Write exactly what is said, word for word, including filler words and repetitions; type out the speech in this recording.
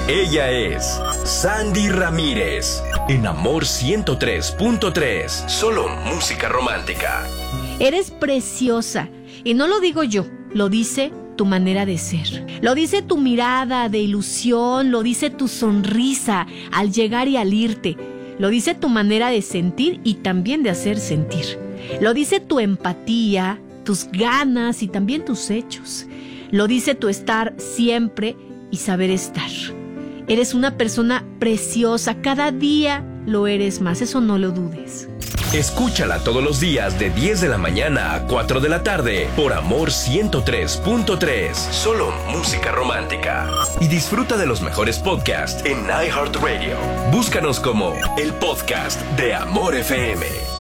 Ella es Sandy Ramírez. En Amor ciento tres punto tres. Solo música romántica. Eres preciosa. Y no lo digo yo, lo dice tu manera de ser. Lo dice tu mirada de ilusión, lo dice tu sonrisa al llegar y al irte. Lo dice tu manera de sentir y también de hacer sentir. Lo dice tu empatía, tus ganas y también tus hechos. Lo dice tu estar siempre y saber estar. Eres una persona preciosa, cada día lo eres más, eso no lo dudes. Escúchala todos los días de diez de la mañana a cuatro de la tarde por Amor ciento tres punto tres. Solo música romántica. Y disfruta de los mejores podcasts en iHeartRadio. Búscanos como el podcast de Amor F M.